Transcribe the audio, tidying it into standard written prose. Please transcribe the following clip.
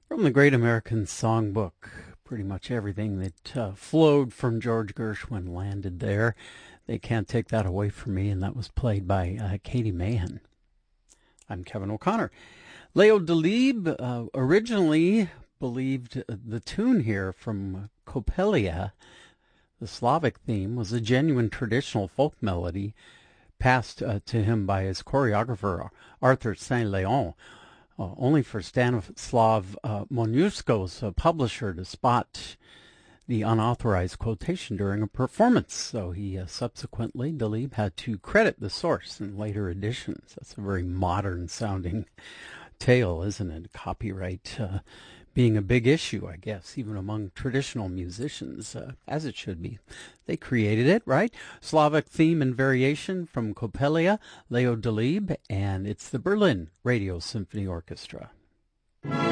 From the Great American Songbook, pretty much everything that flowed from George Gershwin landed there. They can't take that away from me, and that was played by Katie Mahan. I'm Kevin O'Connor. Leo Delibes originally believed the tune here from Coppelia, the Slavic theme, was a genuine traditional folk melody passed to him by his choreographer Arthur Saint Leon, only for Stanislav Moniuszko's publisher to spot the unauthorized quotation during a performance. So he subsequently, Delibes, had to credit the source in later editions. That's a very modern-sounding tale, isn't it? Copyright being a big issue, I guess, even among traditional musicians, as it should be. They created it, right? Slavic theme and variation from Coppelia, Leo Delibes, and it's the Berlin Radio Symphony Orchestra.